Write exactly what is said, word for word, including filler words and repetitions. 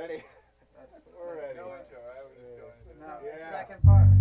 ready. That's We're ready. No intro, right? We're just going into No, Yeah. second part.